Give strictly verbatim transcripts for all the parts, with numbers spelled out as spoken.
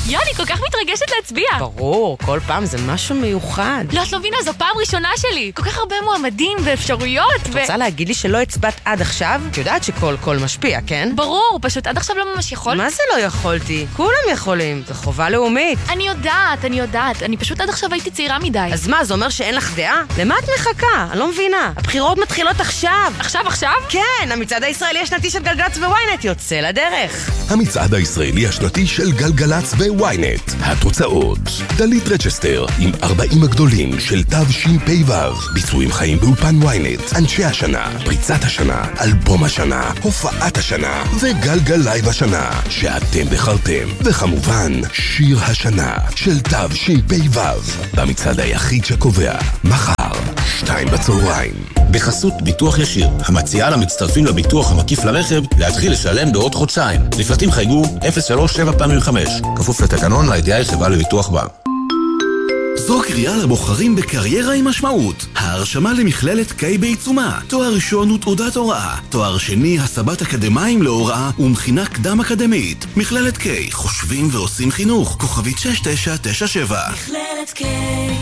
יוני, כל כך מתרגשת להצביע. ברור, כל פעם זה משהו מיוחד. לא, את לא מבינה, זו פעם ראשונה שלי. כל כך הרבה מועמדים ואפשרויות. את רוצה להגיד לי שלא הצבעת עד עכשיו? את יודעת שכל קול משפיע, כן? ברור, פשוט עד עכשיו לא ממש יכול. מה זה לא יכולתי? כולם יכולים, זו חובה לאומית. אני יודעת, אני יודעת. אני פשוט עד עכשיו הייתי צעירה מדי. אז מה, זה אומר שאין לך דעה? למה את מחכה? אני לא מבינה. הבחירות מתחילות עכשיו. עכשיו, עכשיו? כן, המצעד הישראלי השנתי של גלגלצ וויינט יוצא לדרך. המצעד הישראלי השנתי של גלגלצ וויינט. התוצאות: דלית רצ'סטר עם ארבעים הגדולים של תשפ"ו, ביצועים חיים באולפן וויינט, אנשי השנה, פריצת השנה, אלבום השנה, הופעת השנה וגלגל לייב השנה שאתם בחרתם, וכמובן שיר השנה של תשפ"ו, במצעד היחיד שקובע מחר שתיים בצהריים. בחסות ביטוח ישיר, המציעה למצטרפים לביטוח המקיף לרכב להתחיל לשלם בעוד חודשיים. לפרטים חייגו אפס שלוש שבע פעמים חמש, כפוף לתקנון לידיעה חברה לביטוח בה. זו קריאה לבוחרים בקריירה עם משמעות. ההרשמה למכללת קיי בעיצומה. תואר ראשון ותעודת הוראה. תואר שני, הסבת אקדמיים להוראה ומכינה קדם אקדמית. מכללת קיי, חושבים ועושים חינוך. כוכבית שש תשע תשע שבע. מכללת קיי,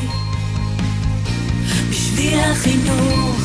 בשביל החינוך.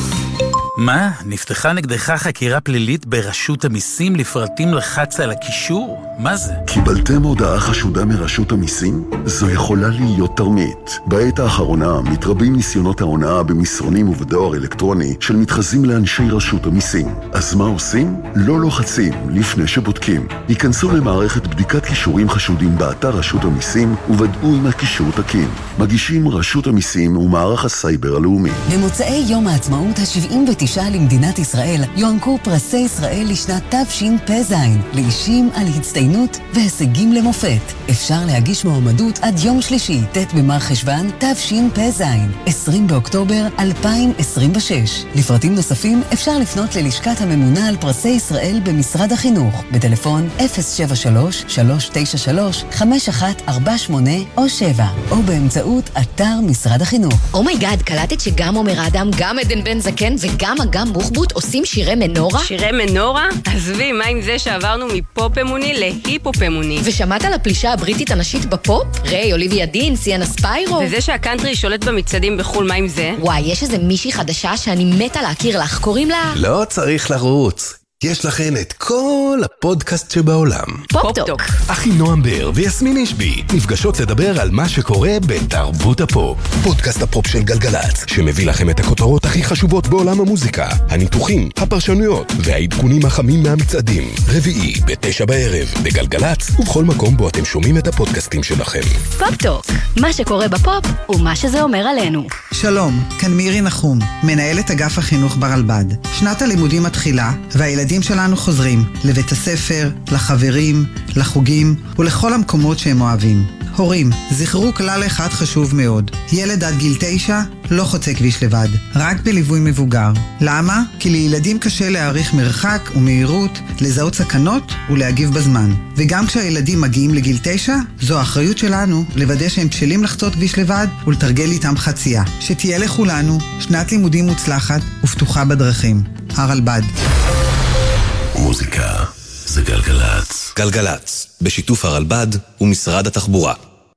מה? נפתחה נגדך חקירה פלילית ברשות המיסים? לפרטים לחץ על הקישור? מה זה? קיבלתם הודעה חשודה מרשות המיסים? זו יכולה להיות תרמית. בעת האחרונה מתרבים ניסיונות ההונאה במסרונים ובדואר אלקטרוני של מתחזים לאנשי רשות המיסים. אז מה עושים? לא לוחצים לפני שבודקים. היכנסו למערכת בדיקת קישורים חשודים באתר רשות המיסים וודאו אם הקישור תקין. מגישים רשות המיסים ומערך הסייבר הלאומי. במוצאי יום העצמאות ה-שבעים ותשע למדינת ישראל יוענקו פרסי ישראל לשנת תשפ"ז לאישים על הצטיינות והישגים למופת. אפשר להגיש מועמדות עד יום שלישי ט' במר חשוון תשפ"ז, עשרים באוקטובר אלפיים עשרים ושש. לפרטים נוספים אפשר לפנות ללשכת הממונה על פרסי ישראל במשרד החינוך בטלפון אפס שבע שלוש שלוש תשע שלוש חמש אחת ארבע שמונה או שבע, או באמצעות אתר משרד החינוך. אומייגאד, קלטת שגם עומר אדם, גם עדן בן זקן וגם אגם בוחבוט עושים שירי מנורה? שירי מנורה? עזבי, מה עם זה שעברנו מפופ אמוני להיפופ אמוני? ושמעת על הפלישה הבריטית הנשית בפופ? ריי, אוליביה דין, סיאנה ספיירו? וזה שהקאנטרי שולט במצעדים בחול, מה עם זה? וואי, יש איזה מישהי חדשה שאני מתה להכיר לך, קוראים לה... לא צריך לרוץ. יש לכן את כל הפודקאסט שבעולם. פופ-טוק. אחי נועם בר ויסמין אישבי נפגשות לדבר על מה שקורה בתרבות הפופ. פודקאסט הפופ של גלגלצ, שמביא לכם את הכותרות הכי חשובות בעולם המוזיקה, הניתוחים, הפרשנויות והעדכונים החמים מהמצעדים. רביעי בתשע בערב בגלגלצ ובכל מקום בו אתם שומעים את הפודקאסטים שלכם. פופ-טוק, מה שקורה בפופ ומה שזה אומר עלינו. שלום, כאן מירי נחום, מנהלת אגף החינוך ברלב"ד. שנת הלימודים מתחילה והילדים הילדים שלנו חוזרים לבית הספר, לחברים, לחוגים ולכל המקומות שהם אוהבים. הורים, זכרו כלל אחד חשוב מאוד. ילד עד גיל תשע לא חוצה כביש לבד, רק בליווי מבוגר. למה? כי לילדים קשה להעריך מרחק ומהירות, לזהות סכנות ולהגיב בזמן. וגם כשהילדים מגיעים לגיל תשע, זו האחריות שלנו לוודא שהם בשלים לחצות כביש לבד ולתרגל איתם חצייה. שתהיה לכולנו שנת לימודים מוצלחת ופתוחה בדרכים. הרלב"ד. מוזיקה זה גלגלצ. גלגלצ, בשיתוף הרלב"ד ומשרד התחבורה.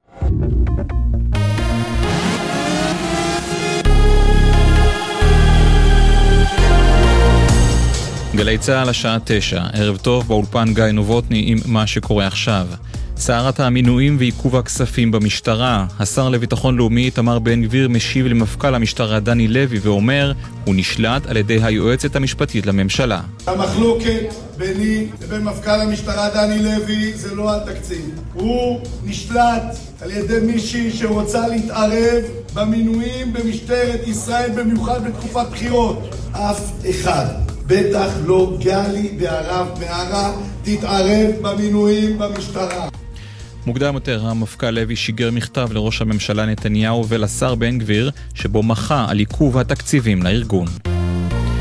גלי צהל השעה תשע, ערב טוב, באולפן גיא נובוטני עם מה שקורה עכשיו. סערת המינויים ועיכוב הכספים במשטרה. השר לביטחון לאומי תמר בן גביר משיב למפכ"ל המשטרה דני לוי ואומר, הוא נשלט על ידי היועצת המשפטית לממשלה. המחלוקת ביני לבין מפכ"ל המשטרה דני לוי זה לא על תקציב. הוא נשלט על ידי מישהי שרוצה להתערב במינויים במשטרת ישראל, במיוחד בתקופת בחירות. אף אחד, בטח לא גלי בערב מערה, תתערב במינויים במשטרה. מוקדם יותר, המפכ"ל לוי שיגר מכתב לראש הממשלה נתניהו ולשר בן גביר, שבו מחה על עיכוב התקציבים לארגון.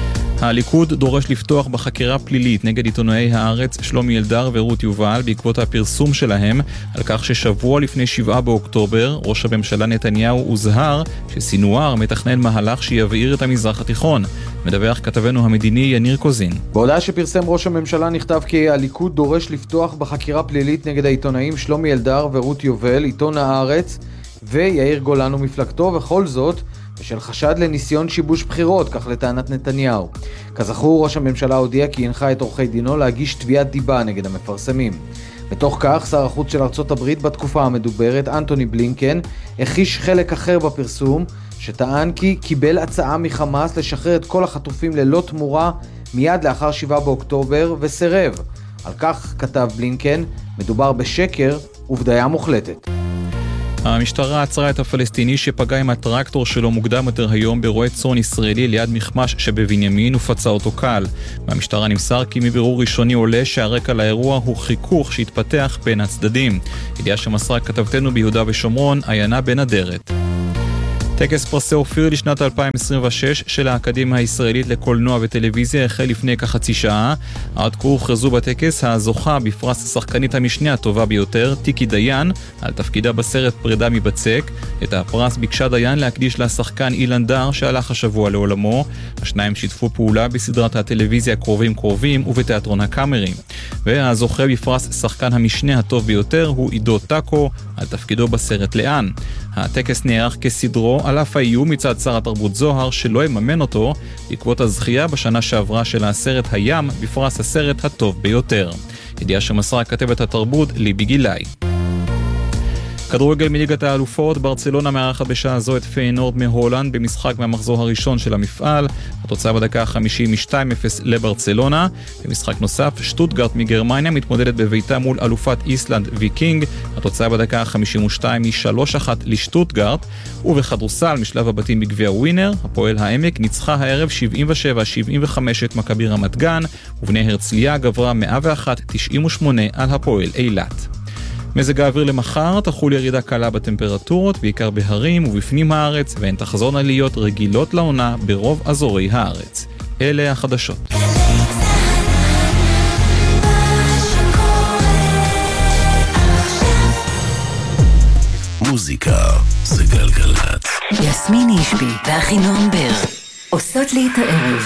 הליכוד דורש לפתוח בחקירה פלילית נגד עיתונאי הארץ שלומי אלדר ורות יובל בעקבות הפרסום שלהם על כך ששבוע לפני שבעה באוקטובר ראש הממשלה נתניהו הוזהר שסינואר מתכנן מהלך שיבעיר את המזרח התיכון. מדווח כתבנו המדיני יניר קוזין. בהודעה שפרסם ראש הממשלה נכתב כי הליכוד דורש לפתוח בחקירה פלילית נגד העיתונאים שלומי אלדר ורות יובל, עיתון הארץ ויאיר גולן ומפלגתו, וכל זאת בשל חשד לניסיון שיבוש בחירות, כך לטענת נתניהו. כזכור, ראש הממשלה הודיע כי הנחה את עורכי דינו להגיש תביעת דיבה נגד המפרסמים. בתוך כך, שר החוץ של ארצות הברית בתקופה המדוברת, אנטוני בלינקן, הכיש חלק אחר בפרסום, שטען כי קיבל הצעה מחמאס לשחרר את כל החטופים ללא תמורה מיד לאחר שבעה באוקטובר וסרב. על כך כתב בלינקן, מדובר בשקר ובדיה מוחלטת. המשטרה עצרה את הפלסטיני שפגע עם הטרקטור שלו מוקדם יותר היום ברועה צאן ישראלי ליד מחמש שבבנימין ופצע אותו קל. מהמשטרה נמסר כי מבירור ראשוני עולה שהרקע לאירוע הוא חיכוך שהתפתח בין הצדדים. ידיעה שמסרה כתבתנו ביהודה ושומרון, עיינה בן אדרת. טקס פרסי אופיר לשנת אלפיים עשרים ושש של האקדמיה הישראלית לקולנוע וטלוויזיה החל לפני כחצי שעה. עד כה הוכרזו בטקס הזוכה בפרס השחקנית המשנה הטובה ביותר, טיקי דיין, על תפקידה בסרט פרידה מבצק. את הפרס ביקשה דיין להקדיש לשחקן אילן דר שהלך השבוע לעולמו. השניים שיתפו פעולה בסדרת הטלוויזיה קרובים קרובים ובתיאטרון הקאמרי. והזוכה בפרס שחקן המשנה הטוב ביותר הוא עידו טאקו על תפקידו בסרט לאן. הטקס נערך כסדרו על אף האיום מצד שר התרבות זוהר שלא יממן אותו בעקבות הזכייה בשנה שעברה של הסרט הים בפרס הסרט הטוב ביותר. ידיעה שמסרה כתבת התרבות ליבי גילאי. כדורגל מליגת האלופות, ברצלונה מארחת בשעה זו את פיינורד מהולנד במשחק מהמחזור הראשון של המפעל. התוצאה בדקה ה-חמישים שתיים אפס לברצלונה. במשחק נוסף, שטוטגרט מגרמניה מתמודדת בביתה מול אלופת איסלנד ויקינג. התוצאה בדקה ה-חמישים ושתיים היא שלוש אחת לשטוטגרט. ובכדורסל משלב הבתים בגביע ווינר, הפועל העמק ניצחה הערב שבעים ושבע שבעים וחמש את מכבי רמת גן, ובני הרצליה גברה מאה ואחת תשעים ושמונה על הפועל אילת. מזג האוויר למחר תחול ירידה קלה בטמפרטורות, בעיקר בהרים ובפנים הארץ, והן תחזורנה להיות רגילות לעונה ברוב אזורי הארץ. אלה החדשות. מוזיקה זה גלגלת. יסמין אישבי ואחינועם בר עושות לי את הערב.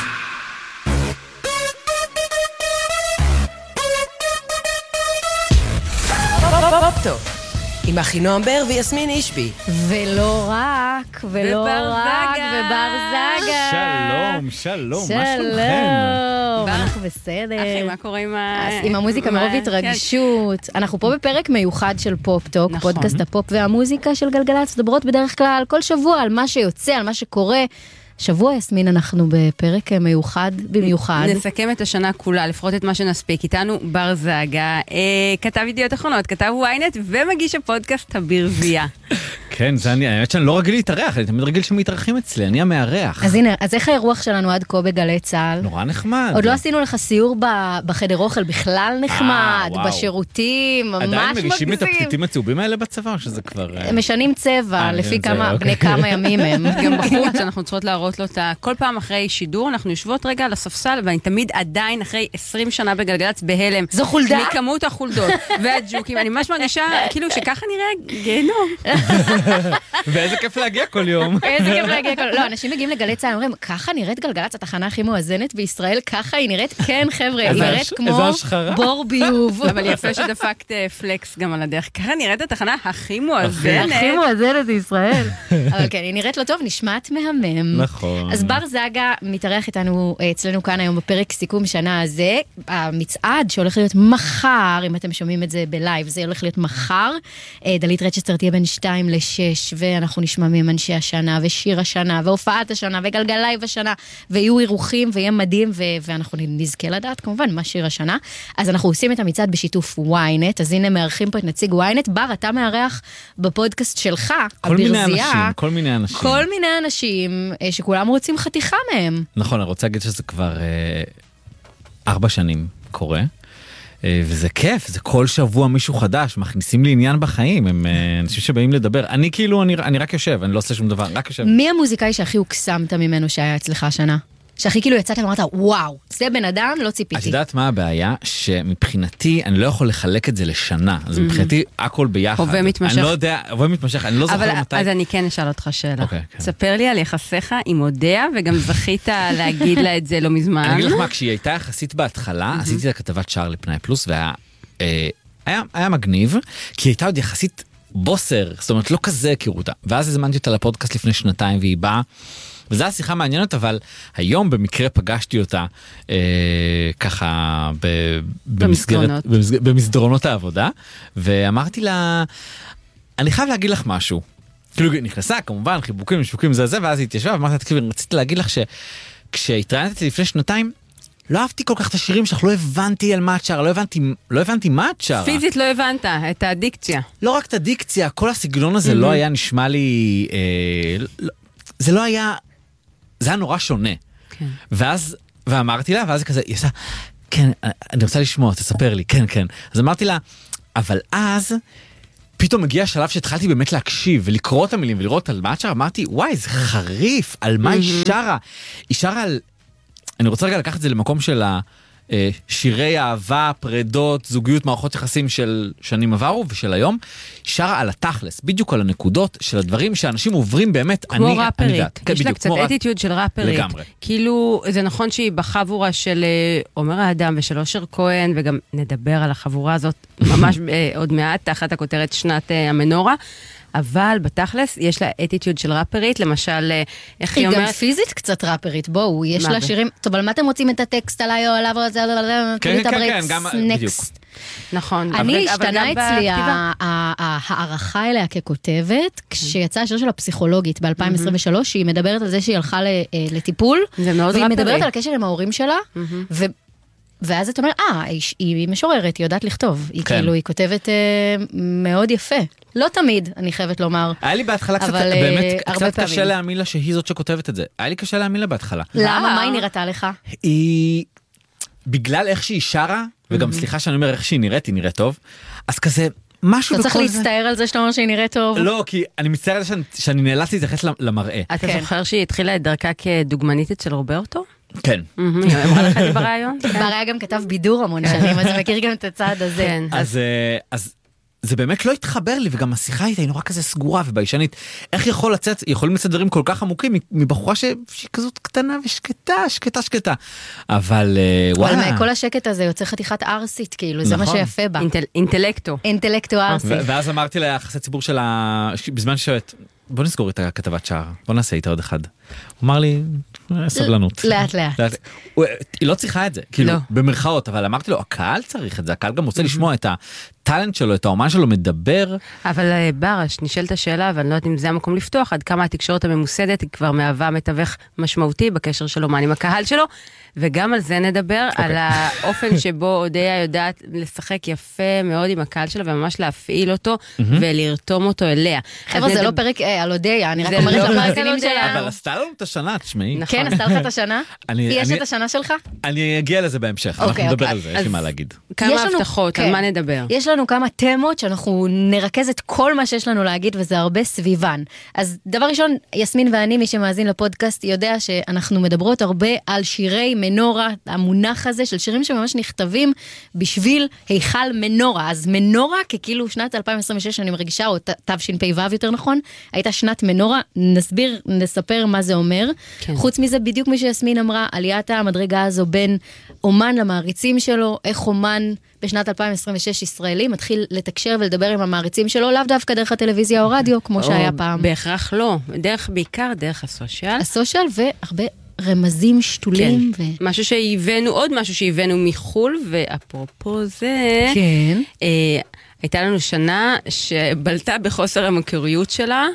טוב, עם אחינועם בר ויסמין אישבי. ולא רק, ולא רק, ובר זגה. שלום, שלום, מה שלומכם? שלום, אנחנו בסדר. אחי, מה קורה עם ה... עם המוזיקה מרוב התרגשות. אנחנו פה בפרק מיוחד של פופ-טוק, פודקאסט הפופ והמוזיקה של גלגלצ, דברות בדרך כלל כל שבוע על מה שיוצא, על מה שקורה. שבוע יסמין אנחנו בפרק מיוחד במיוחד. נסכם את השנה כולה, לפחות את מה שנספיק. איתנו בר זגה, אה, כתב ידיעות אחרונות, כתב וויינט ומגיש הפודקאסט הברזייה. כן, זה אני, האמת שאני לא רגיל להתארח, אני תמיד רגיל שמתארחים אצלי, אני המארח. אז הנה, אז איך האירוח שלנו עד כה בגלי צהל? נורא נחמד. עוד לא עשינו לך סיור בחדר אוכל, בכלל נחמד, בשירותים, ממש מגזים. עדיין מגישים את הפתיתים הצהובים האלה בצבא, או שזה כבר... משנים צבע, לפי כמה, בני כמה ימים הם. גם בחוץ, אנחנו צריכות להראות לו את ה... כל פעם אחרי שידור, אנחנו יושבות רגע על הספסל, ואני תמיד עדיין אחרי עשרים שנה בגלגלצ בהלם. זו חולדה? מכמות החולדות והג'וקים. אני ממש מרגישה, כאילו, שככה נראה גיהנום. ואיזה כיף להגיע כל יום. איזה כיף להגיע כל יום. לא, אנשים מגיעים לגלי צהל, אומרים, ככה נראית גלגלצ, התחנה הכי מואזנת בישראל, ככה היא נראית, כן חבר'ה, היא נראית כמו בור ביוב. אבל יפה שדפקת פלקס גם על הדרך. ככה נראית התחנה הכי מואזנת. הכי מואזנת בישראל. אבל כן, היא נראית לא טוב, נשמעת מהמם. נכון. אז בר זגה מתארח איתנו אצלנו כאן היום בפרק סיכום שנה הזה. המצעד שהולך להיות מחר, אם אתם שומעים את זה בלייב, זה הולך להיות מחר. דלית רצ'סטר תהיה בין שתיים לשש, ואנחנו נשמע מהם אנשי השנה, ושיר השנה, והופעת השנה, וגלגלייב השנה, ויהיו אירוחים, ויהיה מדהים, ו- ואנחנו נזכה לדעת כמובן מה שיר השנה. אז אנחנו עושים את המצעד בשיתוף וויינט, אז הנה מארחים פה את נציג וויינט. בר, אתה מארח בפודקאסט שלך, כל הברזייה, מיני אנשים, כל מיני אנשים. כל מיני אנשים שכולם רוצים חתיכה מהם. נכון, אני רוצה להגיד שזה כבר אה, ארבע שנים קורה. וזה כיף, זה כל שבוע מישהו חדש, מכניסים לי עניין בחיים, הם אנשים שבאים לדבר. אני כאילו, אני, אני רק יושב, אני לא עושה שום דבר, רק יושב. מי המוזיקאי שהכי הוקסמת ממנו שהיה אצלך השנה? שהכי כאילו יצאת ואמרת, וואו, זה בן אדם, לא ציפיתי. את יודעת מה הבעיה? שמבחינתי, אני לא יכול לחלק את זה לשנה. אז מבחינתי, הכל ביחד. הווה מתמשך. אני לא יודע, הווה מתמשך, אני לא זוכר מתי. אז אני כן אשאל אותך שאלה. ספר לי על יחסיך עם אודיה, וגם זכית להגיד לה את זה לא מזמן. אני אגיד לך מה, כשהיא הייתה יחסית בהתחלה, עשיתי לה כתבת שער לפנאי פלוס, והיה מגניב, כי היא הייתה עוד יחסית בוסר, זאת אומרת, לא כזה הכירו אותה. ואז הזמנתי אותה לפודקאסט לפני שנתיים, והיא באה, וזו השיחה מעניינת, אבל היום במקרה פגשתי אותה אה, ככה ב, במסגרת, במסגרת, במסדרונות העבודה, ואמרתי לה, אני חייב להגיד לך משהו. כאילו נכנסה, כמובן, חיבוקים, משבוקים, זה זה, ואז היא התיישבה, ואמרתי, תקשיבי, רציתי להגיד לך שכשהתראיינתי לפני שנתיים, לא אהבתי כל כך את השירים שלך, לא הבנתי על מה את שרה, לא הבנתי, לא הבנתי מה את שרה. פיזית לא הבנת, את הדיקציה. לא רק את הדיקציה, כל הסגנון הזה לא היה נשמע לי, זה לא היה, זה היה נורא שונה. ואז, ואמרתי לה, ואז כזה, היא עושה, כן, אני רוצה לשמוע, תספר לי, כן, כן. אז אמרתי לה, אבל אז, פתאום מגיע השלב שהתחלתי באמת להקשיב ולקרוא את המילים ולראות על מה את שרה, אמרתי, וואי, זה חריף, על מה היא שרה? היא שרה על, אני רוצה רגע לקחת את זה למקום של שירי אהבה, פרדות, זוגיות, מערכות יחסים של שנים עברו ושל היום, שרה על התכלס, בדיוק על הנקודות של הדברים שאנשים עוברים באמת, כמו אני, ראפרית, אני יש לה קצת אטיטיוד של ראפרית, לגמרי. כאילו זה נכון שהיא בחבורה של עומר האדם ושל אושר כהן, וגם נדבר על החבורה הזאת ממש עוד מעט, תחת הכותרת שנת המנורה, אבל בתכלס יש לה אטיטיוד של ראפרית, למשל, איך היא אומרת... היא גם פיזית קצת ראפרית, בואו, יש לה שירים... טוב, על מה אתם רוצים את הטקסט עליי או עליו או זה, כן, כן, כן, גם... בדיוק. נכון. אני השתנה אצלי הערכה אליה ככותבת, כשיצא השיר של הפסיכולוגית ב-אלפיים עשרים ושלוש, שהיא מדברת על זה שהיא הלכה לטיפול, והיא מדברת על הקשר עם ההורים שלה, ו... ואז את אומרת, אה, היא משוררת, היא יודעת לכתוב. היא כאילו, היא כותבת מאוד יפה. לא תמיד, אני חייבת לומר. היה לי בהתחלה קצת, באמת, קצת קשה להאמין לה שהיא זאת שכותבת את זה. היה לי קשה להאמין לה בהתחלה. למה? מה היא נראתה לך? היא, בגלל איך שהיא שרה, וגם סליחה שאני אומר איך שהיא נראית, היא נראית טוב, אז כזה, משהו בכל זה... אתה צריך להצטער על זה שאתה אומר שהיא נראית טוב? לא, כי אני מצטער על זה שאני נאלץ להתייחס למראה. אתה זוכר שהיא התחילה את דרכה כדוגמנית אצל רוברטו? כן. היא אמרה לך את זה ברעיון? ברעיה גם כתב בידור המון שנים, אז מכיר גם את הצעד הזה. אז זה באמת לא התחבר לי, וגם השיחה איתה היא נורא כזה סגורה וביישנית. איך יכול לצאת, יכולים לצאת דברים כל כך עמוקים מבחורה שהיא כזאת קטנה ושקטה, שקטה, שקטה. אבל וואלה. אבל כל השקט הזה יוצא חתיכת ארסית, כאילו, זה מה שיפה בה. אינטלקטו. אינטלקטו ארסי. ואז אמרתי לה, יחסי ציבור שלה, בזמן שאת, בוא נסגור את הכתבת שער, בוא נעשה איתה עוד אחד. הוא אמר לי, סבלנות. לאט לאט. היא לא צריכה את זה, כאילו, במרכאות, אבל אמרתי לו, הקהל צריך את זה, הקהל גם רוצה לשמוע את הטלנט שלו, את האומן שלו מדבר. אבל ברש, נשאלת השאלה, ואני לא יודעת אם זה המקום לפתוח, עד כמה התקשורת הממוסדת היא כבר מהווה מתווך משמעותי בקשר של אומן עם הקהל שלו, וגם על זה נדבר, על האופן שבו אודיה יודעת לשחק יפה מאוד עם הקהל שלו, וממש להפעיל אותו, ולרתום אותו אליה. חבר'ה, זה לא פרק על אודיה, אני רק אומרת למאזינים שלנו. אבל עשתה לנו את השנה, תשמעי. כן, עשתה לך את השנה? יש את השנה שלך? אני אגיע לזה בהמשך, אנחנו נדבר על זה, יש לי מה להגיד. כמה הבטחות, על מה נדבר? יש לנו כמה תמות שאנחנו נרכז את כל מה שיש לנו להגיד, וזה הרבה סביבן. אז דבר ראשון, יסמין ואני, מי שמאזין לפודקאסט, יודע שאנחנו מדברות הרבה על שירי מנורה, המונח הזה של שירים שממש נכתבים בשביל היכל מנורה. אז מנורה, ככאילו שנת אלפיים עשרים ושש, אני מרגישה, או תשפ"ו יותר נכון, הייתה שנת מנורה, נסביר, נספר מה זה אומר. כן. חוץ מזה, בדיוק מי שיסמין אמרה, עליית המדרגה הזו בין אומן למעריצים שלו, איך אומן בשנת אלפיים עשרים ושש ישראלי מתחיל לתקשר ולדבר עם המעריצים שלו, לאו דווקא דרך הטלוויזיה או רדיו, כמו שהיה פעם. בהכרח לא, דרך, בעיקר דרך הסושיאל. הסושיאל והרבה רמזים שתולים. כן. ו... משהו שהבאנו, עוד משהו שהבאנו מחול, ואפרופו זה, כן. אה, הייתה לנו שנה שבלטה בחוסר המקוריות שלה,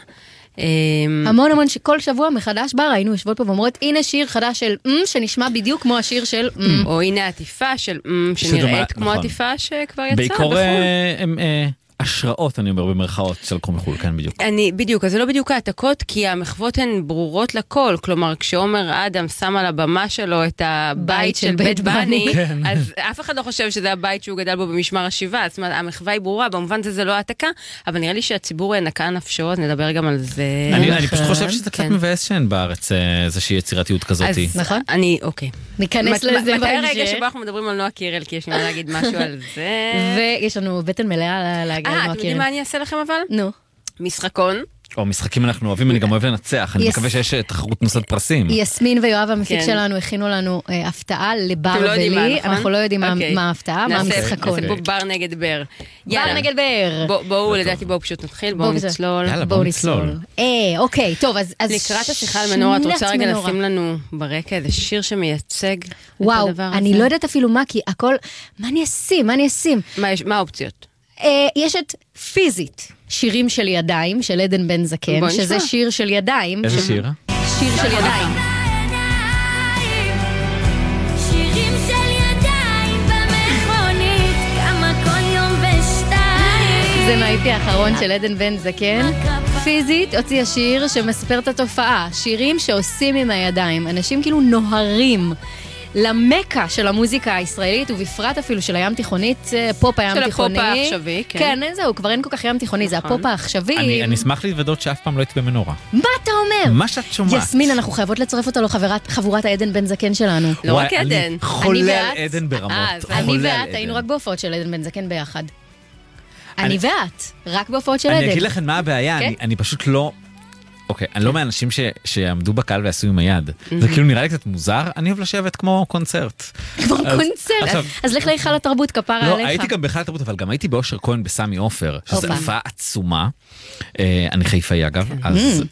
המון המון שכל שבוע מחדש בה ראינו יושבות פה ואומרות הנה שיר חדש של שנשמע בדיוק כמו השיר של או הנה עטיפה של שנראית כמו עטיפה שכבר יצאה. בעיקר השראות, אני אומר במרכאות, שלקחו מחול, כן, בדיוק. אני, בדיוק, אז זה לא בדיוק העתקות, כי המחוות הן ברורות לכל, כלומר, כשעומר אדם שם על הבמה שלו את הבית של בית בני, אז אף אחד לא חושב שזה הבית שהוא גדל בו במשמר השבעה, זאת אומרת, המחווה היא ברורה, במובן זה זה לא העתקה, אבל נראה לי שהציבור נקע נפשו, אז נדבר גם על זה. אני פשוט חושב שזה קצת מבאס שאין בארץ איזושהי יצירתיות כזאת. נכון? אני, אוקיי. ניכנס לזה מתי הרגע שבו אנחנו מדברים על נועה קירל, כי יש לי מה להגיד משהו על זה. ויש לנו בטן מלאה להגיד על נועה קירל. אה, אתם יודעים מה אני אעשה לכם אבל? נו. משחקון. או משחקים אנחנו אוהבים, אני גם אוהב לנצח, אני מקווה שיש תחרות נושאת פרסים. יסמין ויואב המפיק שלנו הכינו לנו הפתעה לבר ולי, אנחנו לא יודעים מה ההפתעה, מה המשחקון. נעשה פה בר נגד בר. בר נגד בר. בואו, לדעתי בואו פשוט נתחיל, בואו נצלול. יאללה, בואו נצלול. אה, אוקיי, טוב, אז... לקראת השיחה על מנורה, את רוצה רגע לשים לנו ברקע איזה שיר שמייצג את הדבר הזה? וואו, אני לא יודעת אפילו מה, כי הכל... מה אני אשים? מה אני אשים? מה האופציות? יש את פיזית, שירים של ידיים, של עדן בן זקן, שזה שיר של ידיים. איזה שיר? שיר של ידיים. שירים של ידיים במכונית, כמה כל יום ושתיים. זה מהאיפי האחרון של עדן בן זקן. פיזית הוציא השיר שמספר את התופעה, שירים שעושים עם הידיים, אנשים כאילו נוהרים למקה של המוזיקה הישראלית, ובפרט אפילו של הים תיכונית, פופ הים תיכוני. של הפופ העכשווי, כן. כן, זהו, כבר אין כל כך ים תיכוני, זה הפופ העכשווי. אני אשמח להתוודות שאף פעם לא הייתי במנורה. מה אתה אומר? מה שאת שומעת? יסמין, אנחנו חייבות לצרף אותה לחבורת העדן בן זקן שלנו. לא רק עדן. אני חולה על עדן ברמות. אני ואת היינו רק בהופעות של עדן בן זקן ביחד. אני ואת, רק בהופעות של עדן. אני אגיד לכם מה הבעיה, אני פשוט לא... אוקיי, אני לא מהאנשים שעמדו בקהל ועשו עם היד. זה כאילו נראה לי קצת מוזר, אני אוהב לשבת כמו קונצרט. כמו קונצרט? אז לך להיכל התרבות, כפרה עליך. לא, הייתי גם בהיכל התרבות, אבל גם הייתי באושר כהן בסמי עופר, שזו הופעה עצומה. אני חיפאי אגב, אז...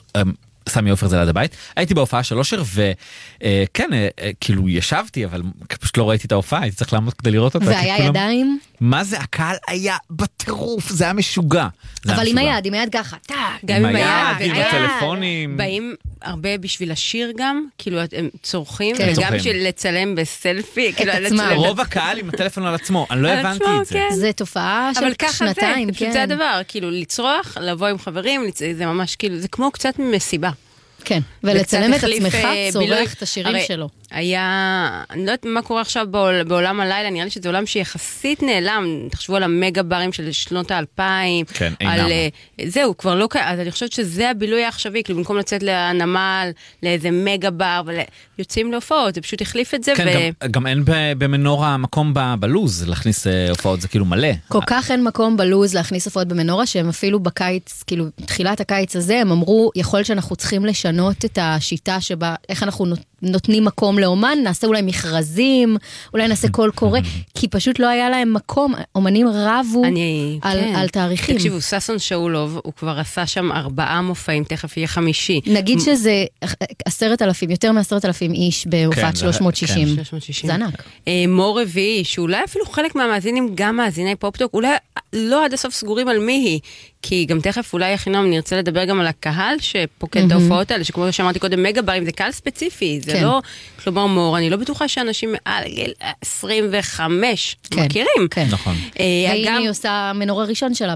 סמי עופר זה ליד הבית, הייתי בהופעה של אושר, וכן, כאילו ישבתי, אבל פשוט לא ראיתי את ההופעה, הייתי צריך לעמוד כדי לראות אותה. והיה ידיים? מה זה? הקהל היה בטירוף, זה היה משוגע. אבל עם היד, עם היד ככה, טק. גם עם היד, עם הטלפונים. באים הרבה בשביל השיר גם, כאילו הם צורכים, וגם בשביל לצלם בסלפי. רוב הקהל עם הטלפון על עצמו, אני לא הבנתי את זה. זה תופעה של שנתיים, כן. זה הדבר, כאילו לצרוח, לבוא עם חברים, זה ממש כאילו, זה כמו קצת מסיבה. כן, ולצלם את עצמך צורך את השירים שלו. היה, אני לא יודעת מה קורה עכשיו בעולם הלילה, נראה לי שזה עולם שיחסית נעלם, תחשבו על המגה ברים של שנות האלפיים. כן, אינם. זהו, כבר לא, אז אני חושבת שזה הבילוי העכשווי, כאילו במקום לצאת לנמל, לאיזה מגה בר, ויוצאים להופעות, זה פשוט החליף את זה. כן, גם אין במנורה מקום בלוז להכניס הופעות, זה כאילו מלא. כל כך אין מקום בלוז להכניס הופעות במנורה, שהם אפילו בקיץ, כאילו, תחילת הקיץ הזה, הם אמרו, יכול שאנחנו צריכים לשנות את השיטה שבה, איך אנחנו נותנים מקום לאומן, נעשה אולי מכרזים, אולי נעשה קול קורא, כי פשוט לא היה להם מקום, אומנים רבו אני, על, כן. על תאריכים. תקשיבו, ססון שאולוב, הוא כבר עשה שם ארבעה מופעים, תכף יהיה חמישי. נגיד שזה עשרת אלפים, יותר מעשרת אלפים איש בהופעת כן, שלוש מאות שישים. כן. שלוש מאות שישים. זה ענק. מור רביעי, שאולי אפילו חלק מהמאזינים, גם מאזיני פופטוק, אולי לא עד הסוף סגורים על מי היא, כי גם תכף אולי אחינום נרצה לדבר גם על הקהל שפוקד את ההופעות האלה, שכמו שאמרתי קודם, מגה ברים, זה קהל ספציפי, זה לא, כלומר מור, אני לא בטוחה שאנשים מעל גיל עשרים וחמש מכירים. נכון. והנה היא עושה מנורה ראשון שלה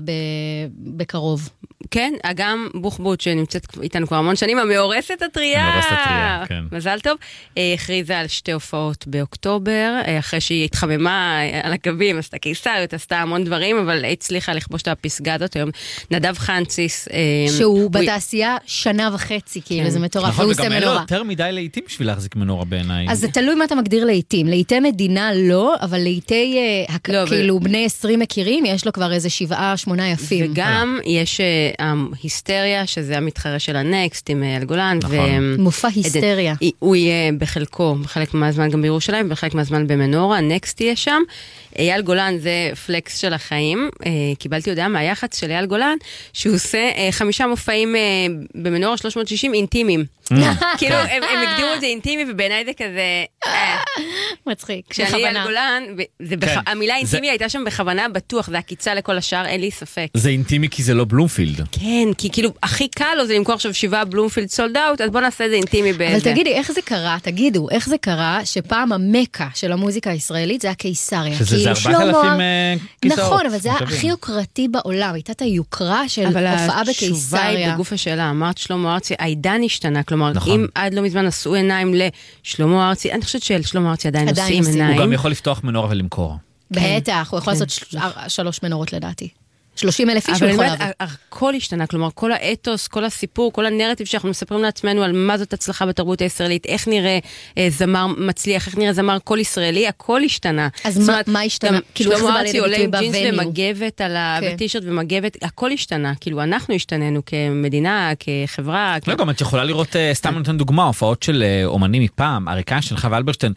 בקרוב. כן, אגם בוחבוט שנמצאת איתנו כבר המון שנים, המאורסת הטריה. המאורסת הטריה, כן. מזל טוב. הכריזה על שתי הופעות באוקטובר, אחרי שהיא התחממה על הקווים, עשתה קיסריות, עשתה המון דברים, אבל הצליחה לכבוש את הפסגה הזאת היום. נדב חנציס. שהוא בתעשייה שנה וחצי, כאילו, זה מטורף. נכון, וגם אין לו יותר מדי לעיתים בשביל להחזיק מנורה בעיניי. אז זה תלוי מה אתה מגדיר לעיתים. לעיתי מדינה לא, אבל לעיתי, כאילו, בני עשרים מכירים, יש לו כבר איזה שבעה, שמונה יפים. וגם יש היסטריה, שזה המתחרה של הנקסט עם אייל גולן. מופע היסטריה. הוא יהיה בחלקו, בחלק מהזמן גם בירושלים, בחלק מהזמן במנורה, הנקסט יהיה שם. אייל גולן זה פלקס של החיים. קיבלתי הודעה מהיח"צ של אייל גולן, שהוא עושה חמישה מופעים במנורה שלוש מאות שישים אינטימיים. כאילו, הם הגדירו את זה אינטימי, ובעיניי זה כזה... מצחיק. כשאני על גולן, המילה אינטימי הייתה שם בכוונה בטוח, זה הקיצה לכל השאר, אין לי ספק. זה אינטימי כי זה לא בלומפילד. כן, כי כאילו, הכי קל לו זה למכור עכשיו שבעה בלומפילד סולד אאוט, אז בוא נעשה את זה אינטימי באיזה. אבל תגידי, איך זה קרה? תגידו, איך זה קרה שפעם המקה של המוזיקה הישראלית זה הקיסריה? שזה ארבעת אלפים כיסאות. נכון, אבל זה היה הכי יוקרתי בעולם, הייתה את היוקרה של הופעה בקיסריה. אבל התשובה היא בגוף השאלה, אמרת שלמה ארצי, העידן השתנה, כלומר, אם עד לא מזמן נשאו עיניים לשלמה ארצי, אני חושבת שלשלמה ארצי עדיין נושאים עיניים. הוא גם יכול לפתוח מנורה ולמכור. בטח, הוא יכול לעשות שלוש מנורות לדעתי. שלושים אלף איש הוא יכול להביא. אבל הכל השתנה, כלומר, כל האתוס, כל הסיפור, כל הנרטיב שאנחנו מספרים לעצמנו על מה זאת הצלחה בתרבות הישראלית, איך נראה זמר מצליח, איך נראה זמר קול ישראלי, הכל השתנה. אז מה השתנה? שלמה ארצי עולה עם ג'ינס ומגבת בטישרט ומגבת, הכל השתנה. כאילו, אנחנו השתננו כמדינה, כחברה. לא, גם את יכולה לראות, סתם נותן דוגמה, הופעות של אומנים מפעם, אריקה של חווה אלברשטיין,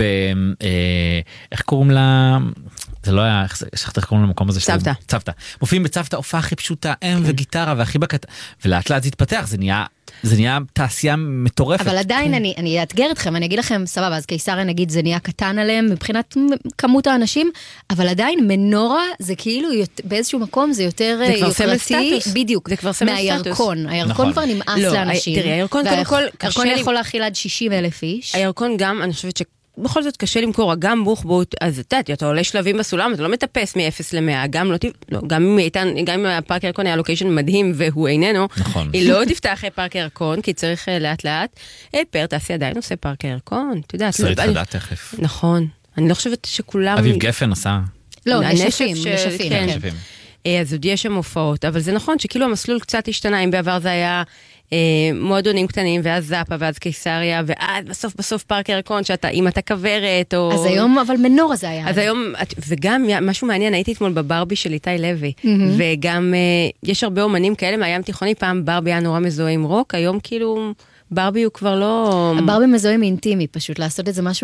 איך קוראים לה... זה לא היה, איך קוראים למקום הזה? צוותא. צוותא. מופיעים בצוותא, הופעה הכי פשוטה, אם וגיטרה והכי בקט... ולאט לאט זה התפתח, זה נהיה, זה נהיה תעשייה מטורפת. אבל עדיין אני, אני אאתגר אתכם, אני אגיד לכם, סבבה, אז קיסריה נגיד זה נהיה קטן עליהם מבחינת כמות האנשים, אבל עדיין מנורה זה כאילו באיזשהו מקום זה יותר יוקרתי, בדיוק, זה כבר סמל מהירקון. הירקון כבר נמאס לאנשים. תראי, הירקון קודם כל, הירקון יכול להכיל עד שישים אלף איש. הירקון גם, אני חושבת ש בכל זאת קשה למכור, גם בוחבוט, אז אתה, אתה עולה שלבים בסולם, אתה לא מטפס מ-אפס ל-מאה, גם לא, לא, גם אם איתן, גם אם הפארק ירקון היה לוקיישן מדהים והוא איננו, נכון. היא לא תפתח פארק ירקון, כי צריך לאט לאט, פר תעשי עדיין עושה פארק ירקון, אתה יודע. שרית חדה תכף. נכון, אני לא חושבת שכולם... אביב גפן עשה. לא, נשפים, נשפים. אז עוד יש שם הופעות, אבל זה נכון שכאילו המסלול קצת השתנה, אם בעבר זה היה מועדונים קטנים, ואז זאפה, ואז קיסריה, ואז בסוף בסוף פארק ירקון, שאתה, אם אתה כברת, או... אז היום, אבל מנורה זה היה. אז היום, וגם משהו מעניין, הייתי אתמול בברבי של איתי לוי, וגם יש הרבה אומנים כאלה מהים תיכוני, פעם ברבי היה נורא מזוהה עם רוק, היום כאילו... ברבי הוא כבר לא... הברבי מזוהים אינטימי, פשוט לעשות את זה משהו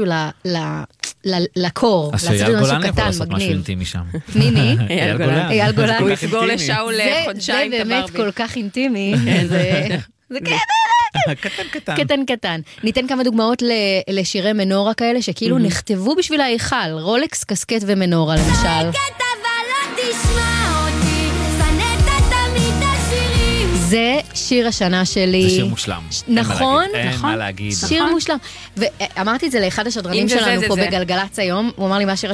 לקור, לעשות את זה משהו קטן, לעשות משהו אינטימי שם. ניני, אייל גולן, הוא יסגור לשאול חודשיים את הברבי. זה באמת כל כך אינטימי, זה קטן קטן. קטן קטן. ניתן כמה דוגמאות לשירי מנורה כאלה, שכאילו נכתבו בשביל ההיכל, רולקס, קסקט ומנורה למשל. זה שיר השנה שלי. זה שיר מושלם. נכון, נכון. אין מה להגיד. שיר מושלם. ואמרתי את זה לאחד השדרנים שלנו פה בגלגלץ היום, הוא אמר לי מה שיר